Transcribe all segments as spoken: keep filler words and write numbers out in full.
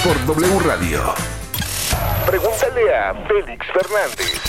por W Radio. Pregúntale a Félix Fernández.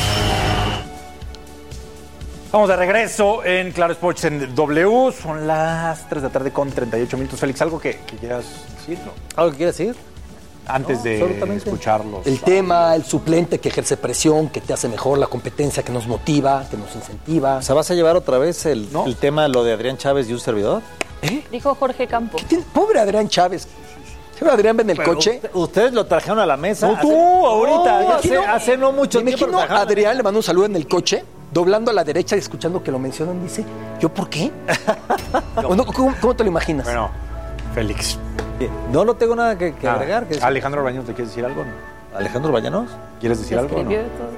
Vamos de regreso en Claro Sports en W. Son las tres de la tarde con treinta y ocho minutos. Félix, ¿algo que, que quieras decir? ¿No? ¿Algo que quieras decir? Antes no, de escucharlos. El tema, el suplente que ejerce presión, que te hace mejor, la competencia que nos motiva, que nos incentiva. O sea, ¿vas a llevar otra vez el, ¿no? el tema, lo de Adrián Chávez y un servidor? ¿Eh? Dijo Jorge Campos. Pobre Adrián Chávez. Adrián en el Pero coche. Usted, ustedes lo trajeron a la mesa. No, tú, hace, ahorita. No, hace, hace no mucho me tiempo. imagino a Adrián, le mando un saludo en el coche, doblando a la derecha y escuchando que lo mencionan, dice, ¿yo por qué? no, ¿cómo, ¿Cómo te lo imaginas? Bueno, Félix. No, no tengo nada que, que Ah, agregar. Que Alejandro Bañanos, ¿te quieres decir algo? No? ¿Alejandro Bañanos? ¿Quieres decir algo? No?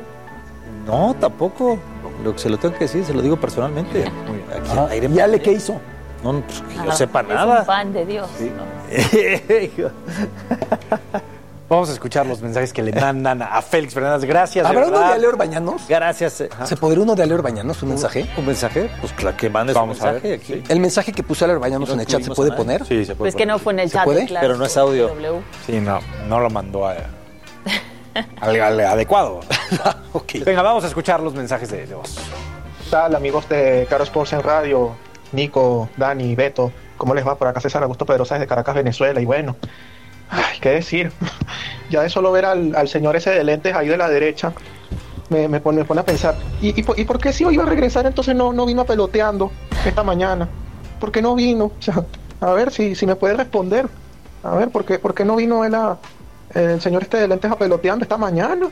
no, tampoco. Lo que se lo tengo que decir, se lo digo personalmente. Muy bien. Aquí, Ah, aire ¿y Ale qué hizo? No, pues que yo Ah, sepa es nada. un fan de Dios. Sí. ¿no? Vamos a escuchar los mensajes que le mandan a Félix Fernández. Gracias, de ¿Habrá uno verdad. de Aleor Bañanos? Gracias. ¿Se podría uno de Aleor Bañanos, un mensaje? ¿Un mensaje? Pues claro, que mandes Vamos un a mensaje ver, aquí. sí. El mensaje que puso Aleor Bañanos ¿Lo en el chat, ¿se incluimos puede a nadie? poner? Sí, se puede. Pues que no poner. fue en el ¿Se chat puede? de Claro Pero no es Sports audio. W. Sí, no, no lo mandó a, al, al adecuado. Ok. Venga, vamos a escuchar los mensajes de, de voz. ¿Qué tal, amigos de Claro Sports en Radio? Nico, Dani, Beto, ¿cómo les va? Por acá César Augusto Pedrosa desde Caracas, Venezuela. Y bueno, ay, qué decir. Ya de solo ver al, al señor ese de lentes ahí de la derecha, me, me, pone, me pone a pensar, ¿y, y, por, ¿y por qué si hoy iba a regresar entonces no, no vino peloteando esta mañana? ¿Por qué no vino? O sea, a ver si, si me puede responder. A ver, ¿por qué, por qué no vino él a, el señor este de lentes a peloteando esta mañana?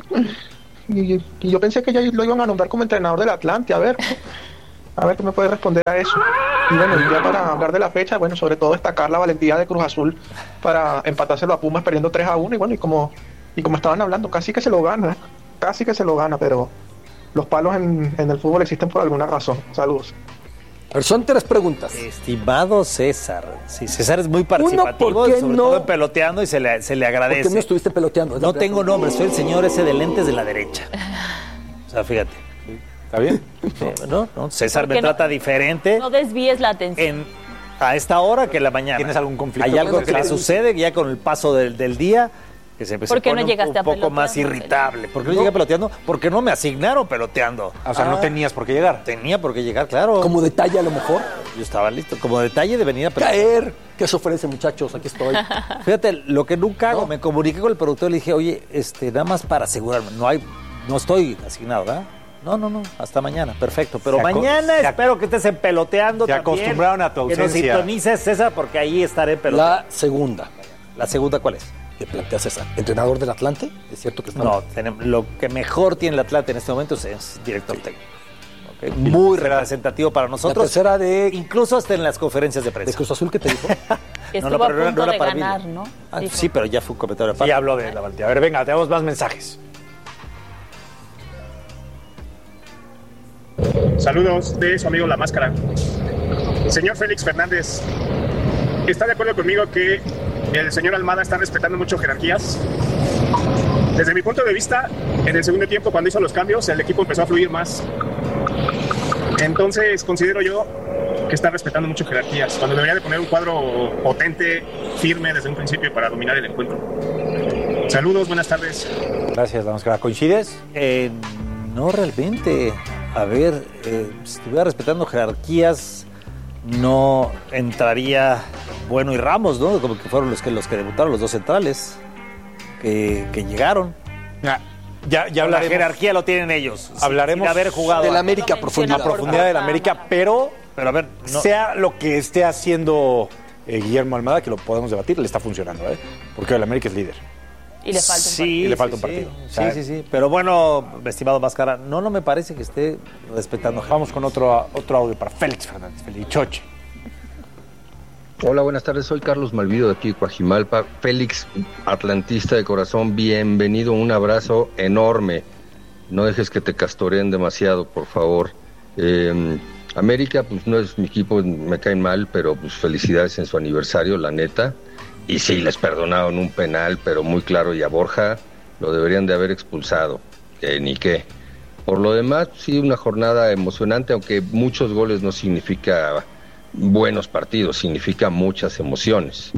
Y, y yo pensé que ya lo iban a nombrar como entrenador del Atlante. A ver, a ver qué me puede responder a eso. Y bueno, y ya para hablar de la fecha, bueno, sobre todo destacar la valentía de Cruz Azul para empatárselo a Pumas perdiendo tres a uno. Y bueno, y como, y como estaban hablando, casi que se lo gana, casi que se lo gana, pero los palos en, en el fútbol existen por alguna razón. Saludos. A ver, son tres preguntas. Estimado César, sí, César es muy participativo, Uno, ¿por qué sobre no? todo en peloteando, y se le, se le agradece. ¿Por qué no estuviste peloteando? No tengo nombre, soy el señor ese de lentes de la derecha. O sea, fíjate. ¿Está bien? No, no, César me ¿Por qué no? trata diferente No desvíes la atención. en, a esta hora que en la mañana. ¿Tienes algún conflicto? Hay algo con que le César? sucede ya con el paso del, del día, que se, se ¿Por qué no pone un- llegaste un, a poco más peloteando? irritable. ¿Por qué no llegué peloteando? Porque no me asignaron peloteando. O sea, no tenías por qué llegar. Tenía por qué llegar, claro. Como detalle a lo mejor. Yo estaba listo. Como detalle de venir a pelotear. Caer. ¿Qué se ofrece, muchachos? Aquí estoy. Fíjate, lo que nunca hago, No. me comuniqué con el productor y le dije, oye, este, nada más para asegurarme, no hay, no estoy asignado, ¿verdad? No, no, no, hasta mañana, perfecto. Pero Se aco- mañana se ac- espero que estés en peloteando se también. acostumbraron a tu Que nos ausencia. sintonices, César, porque ahí estaré en peloteando. La segunda. La segunda, ¿cuál es? ¿Qué plantea César? ¿Entrenador del Atlante? ¿Es cierto que está? No, tenemos, lo que mejor tiene el Atlante en este momento es, es director técnico. Ok, muy representativo para La nosotros. tercera de, Incluso hasta en las conferencias de de prensa. Cruz Azul, ¿qué te dijo? Que No, estuvo no, pero a no- punto no era de para mí. ganar, ¿no? Ah, Dijo. sí, pero ya fue un comentario Sí, aparte. habló de la valentía. A ver, venga, tenemos más mensajes. Saludos de su amigo La Máscara. Señor Félix Fernández, ¿está de acuerdo conmigo que el señor Almada está respetando mucho jerarquías? Desde mi punto de vista, en el segundo tiempo, cuando hizo los cambios, el equipo empezó a fluir más. Entonces, considero yo que está respetando mucho jerarquías, cuando debería de poner un cuadro potente, firme desde un principio para dominar el encuentro. Saludos, buenas tardes. Gracias, vamos a ¿coincides? Eh, no realmente. A ver, eh, si estuviera respetando jerarquías, no entraría Bueno y Ramos, ¿no? Como que fueron los que los que debutaron, los dos centrales que, que llegaron. Ya, ya, ya La hablaremos. jerarquía lo tienen ellos. sin- Hablaremos sin haber jugado. Del antes. América a Lo profundidad. menciona A profundidad del América, pero Pero a ver, no- sea lo que esté haciendo eh, Guillermo Almada, que lo podemos debatir, le está funcionando, ¿eh? Porque el América es líder. Y le falta un Sí, Y le falta sí, un partido. Sí, O sea, sí, sí. Pero bueno, estimado Máscara, no, no me parece que esté respetando. Vamos con otro, otro audio para Félix Fernández, Félix Choche. Hola, buenas tardes. Soy Carlos Malvido de aquí de Coajimalpa. Félix, atlantista de corazón, bienvenido. Un abrazo enorme. No dejes que te castoreen demasiado, por favor. Eh, América, pues no es mi equipo, me caen mal, pero pues felicidades en su aniversario, la neta. Y sí, les perdonaron un penal, pero muy claro, y a Borja lo deberían de haber expulsado, que ni qué. Por lo demás, sí, una jornada emocionante, aunque muchos goles no significa buenos partidos, significa muchas emociones.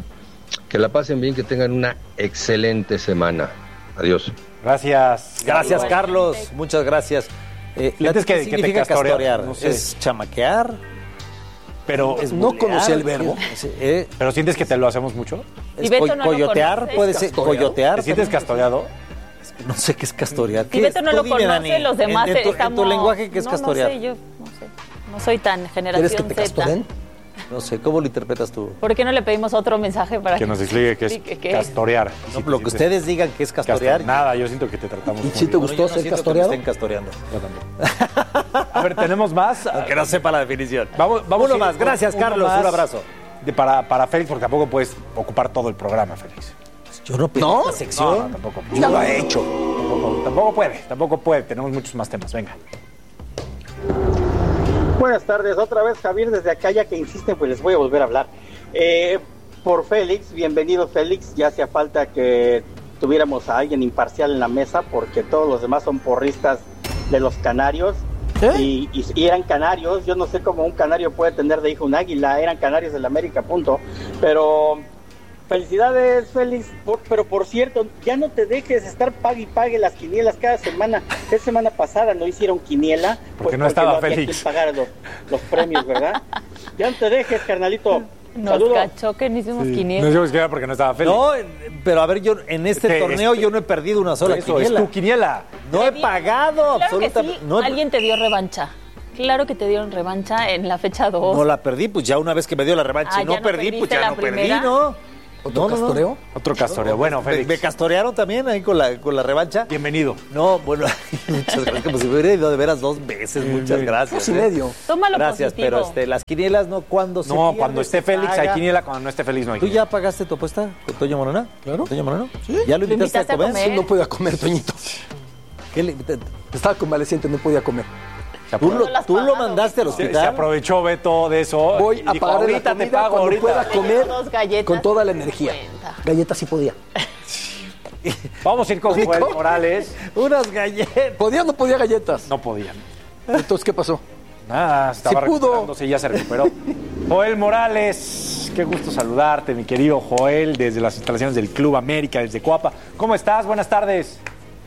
Que la pasen bien, que tengan una excelente semana. Adiós. Gracias. Gracias, Carlos. Muchas gracias. Eh, ¿Sientes que- ¿Qué que te significa castorea? castorear? No sé. ¿Es chamaquear? Pero, ¿Es no bulear? conocía el verbo. ¿Es, eh, pero ¿sientes que te lo hacemos mucho? es Y Beto co- no lo coyotear? conoce. ¿Puede ser ¿Castoreado? coyotear? ¿Te sientes también? castoreado? No sé qué es castorear. Si ¿Qué Beto es? no Tú lo dime, conoce, Dani, los demás en, en tu, estamos... en tu lenguaje, ¿qué es no, castorear? No sé, yo no sé. No soy tan ¿Quieres generación que te Z. castoren? No sé, ¿cómo lo interpretas tú? ¿Por qué no le pedimos otro mensaje para Que nos explique qué es explique qué es? castorear. No, Si te lo que sientes ustedes digan que es castorear. castor- Nada, yo siento que te tratamos ¿Y muy si te bien. gustó yo no ser siento que me castoreado? estén castoreando. Yo también. A ver, tenemos más. Aunque no sepa la definición. Vamos, vamos Uno a ir más. con Gracias, uno Carlos. más Un abrazo. de- para, para Félix, porque tampoco puedes ocupar todo el programa, Félix. Yo no pedí ¿No? esta sección. No, no, tampoco. Ya lo ha hecho. Tampoco, tampoco puede, tampoco puede. Tenemos muchos más temas. Venga. Buenas tardes, otra vez Javier desde acá, ya que insisten, pues les voy a volver a hablar. Eh, por Félix, bienvenido Félix, ya hacía falta que tuviéramos a alguien imparcial en la mesa, porque todos los demás son porristas de los canarios, ¿Eh? y, y- y eran canarios, yo no sé cómo un canario puede tener de hijo un águila, eran canarios del América, punto, pero... Felicidades, Félix, por- pero por cierto, ya no te dejes estar pague y pague las quinielas cada semana. Esta semana pasada no hicieron quiniela. Porque no estaba no había Félix. quien pagara los, los premios, ¿verdad? Ya no te dejes, carnalito. Nos Saludos. cachó que no hicimos No quiniela. dijimos que era porque no estaba Félix. No, pero a ver, yo en este Este, torneo este- yo no he perdido una sola Eso, quiniela. es tu quiniela. No he pagado Claro que absolutamente. sí, no, he- alguien te dio revancha. Claro que te dieron revancha en la fecha dos. no la perdí, pues ya una vez que me dio la revancha Ah, y no ya no perdí, pues perdiste ya la no perdí, primera. ¿no? ¿Otro No, no, no. castoreo? Otro castoreo. Bueno, Me, Félix, me castorearon también ahí con la, con la revancha. bienvenido. No, bueno, muchas gracias. Como si me hubiera ido de veras dos veces. Muchas gracias. Dos y ¿eh? medio. Tómalo Gracias, positivo. pero este, las quinielas no cuando se No, pierde, cuando esté se Félix hay paga. quiniela, cuando no esté Félix no hay ¿Tú quiniela. ya pagaste tu apuesta con Toño Morona? Claro. ¿Toño Morona? Sí. ¿Ya lo ¿Lo invitaste, invitaste a a comer? comer? Sí, no podía comer, Toñito. ¿Qué le- te- Estaba convaleciente, no podía comer. ¿Tú, lo, No lo has tú lo pagado, mandaste al Beto. Se, se hospital? aprovechó Beto de eso. Voy y a dijo, pagar la ahorita te comida pago, cuando ahorita. pueda comer Dos galletas, con toda la energía. cuenta. Galletas sí podía. Vamos a ir con Rico. Joel Morales. Unas galletas. ¿Podía o no podía galletas? No podían. Entonces, ¿qué pasó? Nada, estaba Sí pudo. recuperándose y ya se recuperó. Joel Morales, qué gusto saludarte, mi querido Joel, desde las instalaciones del Club América, desde Coapa. ¿Cómo estás? Buenas tardes.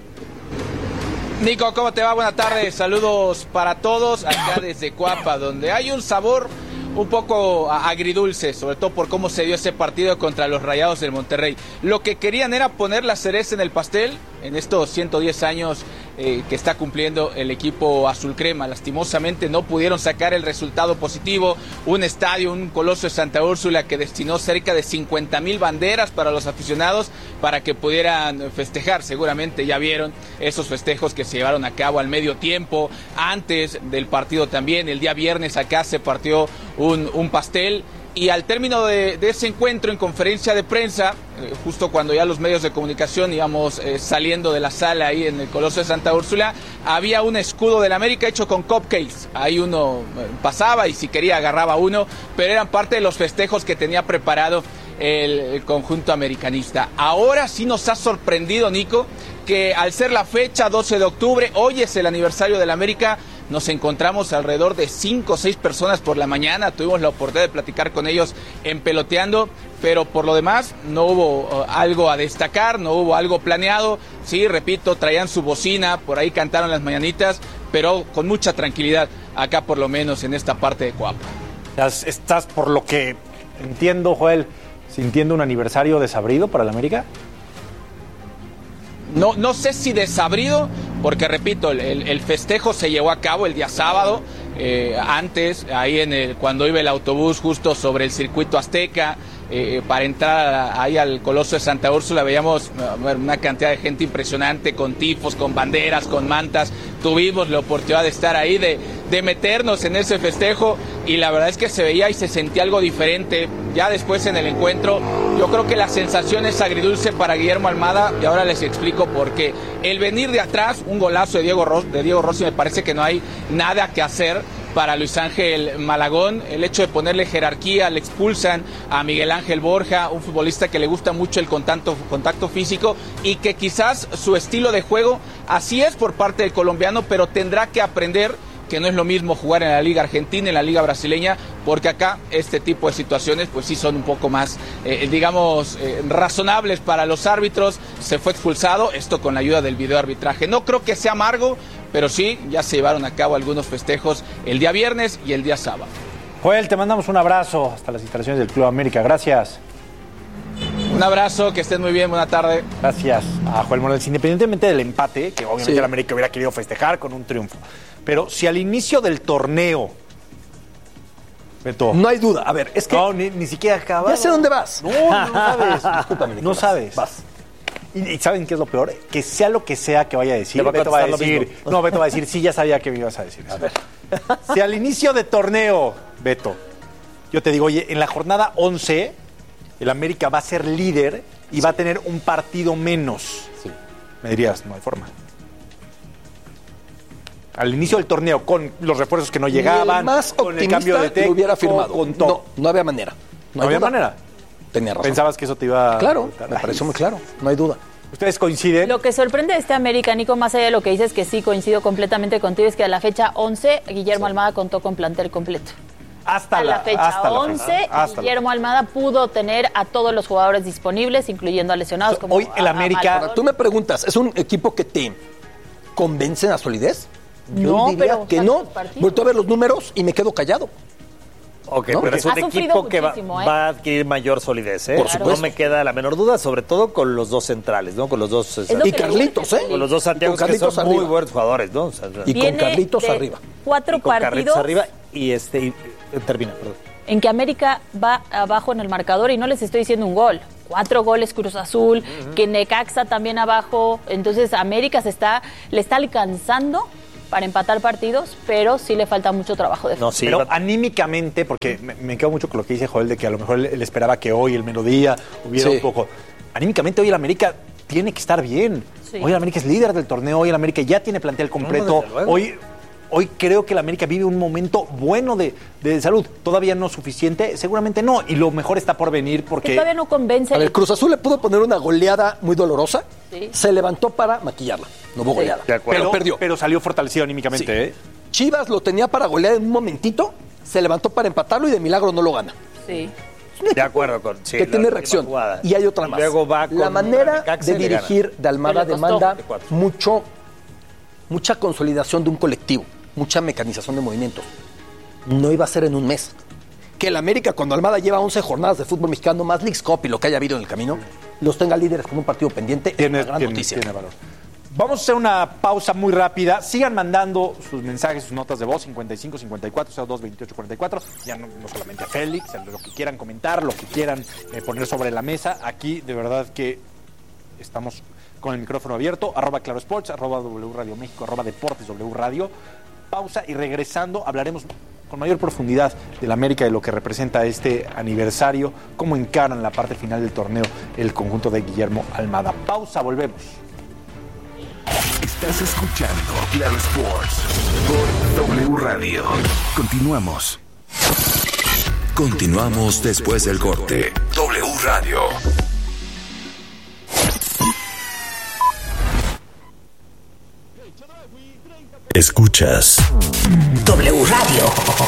Nico, ¿cómo te va? Buenas tardes. Saludos para todos acá desde Coapa, donde hay un sabor un poco agridulce, sobre todo por cómo se dio ese partido contra los Rayados del Monterrey. Lo que querían era poner la cereza en el pastel en estos ciento diez años eh, que está cumpliendo el equipo azul crema. Lastimosamente no pudieron sacar el resultado positivo. Un estadio, un Coloso de Santa Úrsula que destinó cerca de cincuenta mil banderas para los aficionados para que pudieran festejar. Seguramente ya vieron esos festejos que se llevaron a cabo al medio tiempo, antes del partido también. El día viernes acá se partió un, un pastel. Y al término de, de ese encuentro en conferencia de prensa, eh, justo cuando ya los medios de comunicación íbamos eh, saliendo de la sala ahí en el Coloso de Santa Úrsula, había un escudo del América hecho con cupcakes. Ahí uno eh, pasaba y si quería agarraba uno, pero eran parte de los festejos que tenía preparado el, el conjunto americanista. Ahora sí nos ha sorprendido, Nico, que al ser la fecha doce de octubre, hoy es el aniversario del América, nos encontramos alrededor de cinco o seis personas por la mañana. Tuvimos la oportunidad de platicar con ellos en Peloteando, pero por lo demás no hubo uh, algo a destacar, no hubo algo planeado. Sí, repito, traían su bocina, por ahí cantaron las mañanitas, pero con mucha tranquilidad acá por lo menos en esta parte de Coapa. Estás, estás, por lo que entiendo, Joel, sintiendo un aniversario desabrido para el América. No, no sé si desabrido, porque repito, el, el festejo se llevó a cabo el día sábado, eh, antes, ahí en el, cuando iba el autobús justo sobre el circuito Azteca, eh, para entrar ahí al Coloso de Santa Úrsula, veíamos una cantidad de gente impresionante, con tifos, con banderas, con mantas. Tuvimos la oportunidad de estar ahí, de, de meternos en ese festejo, y la verdad es que se veía y se sentía algo diferente. Ya después en el encuentro, yo creo que la sensación es agridulce para Guillermo Almada, y ahora les explico por qué. El venir de atrás, un golazo de Diego, Ros, de Diego Rossi, me parece que no hay nada que hacer para Luis Ángel Malagón. El hecho de ponerle jerarquía, le expulsan a Miguel Ángel Borja, un futbolista que le gusta mucho el contacto, contacto físico, y que quizás su estilo de juego así es por parte del colombiano, pero tendrá que aprender que no es lo mismo jugar en la Liga Argentina, en la Liga Brasileña, porque acá este tipo de situaciones pues sí son un poco más, eh, digamos, eh, razonables para los árbitros. Se fue expulsado, esto con la ayuda del videoarbitraje. No creo que sea amargo, pero sí, ya se llevaron a cabo algunos festejos el día viernes y el día sábado. Joel, te mandamos un abrazo hasta las instalaciones del Club América. Gracias. Un abrazo, que estén muy bien, buena tarde. Gracias a Joel Morales. Independientemente del empate, que obviamente Sí. el América hubiera querido festejar con un triunfo, pero si al inicio del torneo, Beto, No hay duda. A ver, es que no, ni, ni siquiera acaba. ya sé dónde vas. No, no sabes. Discúlpame, No Nicolás. sabes. Vas. Y, y ¿saben qué es lo peor? Que sea lo que sea que vaya a decir, Te va a Beto va a contestar lo decir, mismo. no, Beto va a decir, sí, ya sabía que me ibas a decir eso. A ver. Si al inicio de torneo, Beto, yo te digo, oye, en la jornada once, el América va a ser líder y va a tener un partido menos. Sí. Me dirías, no hay forma. Al inicio del torneo, con los refuerzos que no llegaban, Ni el más con el optimista cambio de lo técnico, hubiera firmado. con todo. No, no había manera. No, hay había duda. manera. Tenía razón. Pensabas que eso te iba a... Claro, me Ay, pareció muy claro. No hay duda. ¿Ustedes coinciden? Lo que sorprende de este América, Nico, más allá de lo que dices, que sí coincido completamente contigo, es que a la fecha once, Guillermo Almada contó con plantel completo. Hasta A la fecha hasta la once, fecha. Hasta la- Guillermo Almada pudo tener a todos los jugadores disponibles, incluyendo a lesionados. Como Hoy el a- a América- Malcolm. Tú me preguntas, ¿es un equipo que te convence en la solidez? Yo No, diría pero que saca no. los partidos. Vuelto a ver los números y me quedo callado. Ok, ¿No? pero es un Ha sufrido equipo que va, muchísimo, ¿eh? va a adquirir mayor solidez, ¿eh? Por No supuesto. me queda la menor duda, sobre todo con los dos centrales, ¿no? Con los dos... Es lo Y que le Carlitos, urge, ¿eh? Con los dos Santiago, Con que Carlitos son muy arriba. buenos jugadores, ¿no? O sea, Y con Viene Carlitos de arriba. Cuatro y con Carlitos partidos arriba y este... y- eh, termina, perdón. en que América va abajo en el marcador y no les estoy diciendo un gol. Cuatro goles Cruz Azul, que Necaxa también abajo. Entonces América se está, le está alcanzando para empatar partidos, pero sí le falta mucho trabajo de No, sí, Pero va- anímicamente, porque me, me quedo mucho con lo que dice Joel, de que a lo mejor él, él esperaba que hoy, el mediodía, hubiera Sí. un poco... Anímicamente hoy el América tiene que estar bien. Sí. Hoy el América es líder del torneo, hoy el América ya tiene plantel completo. desde luego. hoy, hoy creo que el América vive un momento bueno de, de salud. Todavía no suficiente, seguramente no. Y lo mejor está por venir que porque... todavía no convence. A ver, Cruz Azul le pudo poner una goleada muy dolorosa. Sí. Se levantó para maquillarla. No hubo Sí. goleada. De acuerdo. Pero perdió. Pero salió fortalecido anímicamente, Sí. ¿eh? Chivas lo tenía para golear en un momentito. Se levantó para empatarlo y de milagro no lo gana. Sí. De acuerdo con... sí, que la tiene última reacción. jugada. Y hay otra más. Luego va con la manera Necaxa de y le gana. dirigir de Almada Pero le costó. demanda De cuatro. mucho, mucha consolidación de un colectivo, mucha mecanización de movimientos. No iba a ser en un mes. Que el América, cuando Almada lleva once jornadas de fútbol mexicano, más Leagues Cup y lo que haya habido en el camino, los tenga líderes con un partido pendiente, Tiene, es una gran tiene- noticia. tiene valor. Vamos a hacer una pausa muy rápida. Sigan mandando sus mensajes, sus notas de voz, cincuenta y cinco, cincuenta y cuatro, cero dos, veintiocho, cuarenta y cuatro. Ya no, no solamente a Félix, lo que quieran comentar, lo que quieran eh, poner sobre la mesa. Aquí, de verdad que estamos con el micrófono abierto. Arroba Claro Sports, arroba W Radio México, arroba Deportes W Radio. Pausa y regresando hablaremos con mayor profundidad del América, de lo que representa este aniversario, cómo encaran la parte final del torneo el conjunto de Guillermo Almada. Pausa, volvemos. Estás escuchando Claro Sports por W Radio. Continuamos. Continuamos después del corte. W Radio. Escuchas W Radio.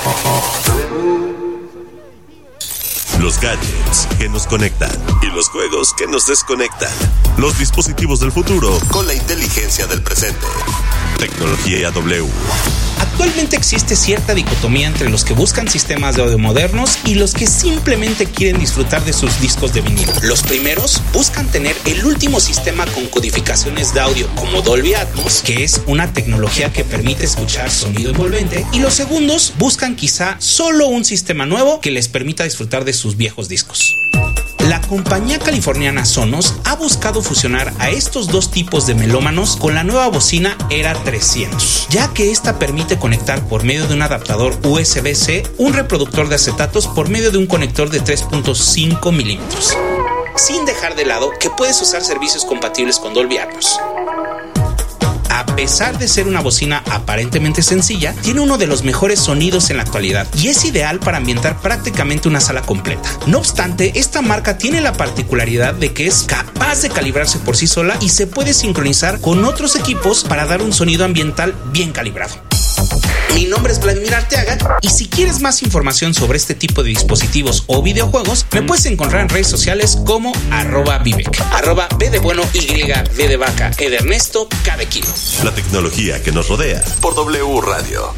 Los gadgets que nos conectan y los juegos que nos desconectan. Los dispositivos del futuro con la inteligencia del presente. Tecnología A W. Actualmente existe cierta dicotomía entre los que buscan sistemas de audio modernos y los que simplemente quieren disfrutar de sus discos de vinilo. Los primeros buscan tener el último sistema con codificaciones de audio como Dolby Atmos, que es una tecnología que permite escuchar sonido envolvente, y los segundos buscan quizá solo un sistema nuevo que les permita disfrutar de sus viejos discos. La compañía californiana Sonos ha buscado fusionar a estos dos tipos de melómanos con la nueva bocina Era trescientos, ya que esta permite conectar por medio de un adaptador U S B C un reproductor de acetatos por medio de un conector de tres punto cinco milímetros, sin dejar de lado que puedes usar servicios compatibles con Dolby Atmos. A pesar de ser una bocina aparentemente sencilla, tiene uno de los mejores sonidos en la actualidad y es ideal para ambientar prácticamente una sala completa. No obstante, esta marca tiene la particularidad de que es capaz de calibrarse por sí sola y se puede sincronizar con otros equipos para dar un sonido ambiental bien calibrado. Mi nombre es Vladimir Arteaga y si quieres más información sobre este tipo de dispositivos o videojuegos, me puedes encontrar en redes sociales como arroba Vivek, arroba B de bueno, Y, V de vaca, E de Ernesto, K de kilo. La tecnología que nos rodea por W Radio.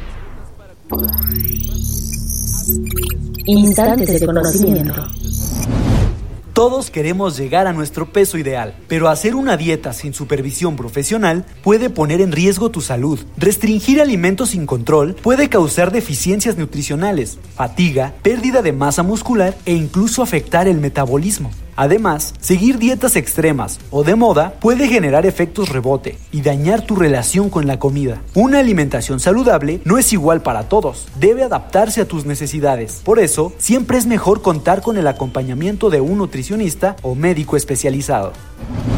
Instantes de conocimiento. Todos queremos llegar a nuestro peso ideal, pero hacer una dieta sin supervisión profesional puede poner en riesgo tu salud. Restringir alimentos sin control puede causar deficiencias nutricionales, fatiga, pérdida de masa muscular e incluso afectar el metabolismo. Además, seguir dietas extremas o de moda puede generar efectos rebote y dañar tu relación con la comida. Una alimentación saludable no es igual para todos, debe adaptarse a tus necesidades. Por eso, siempre es mejor contar con el acompañamiento de un nutricionista o médico especializado.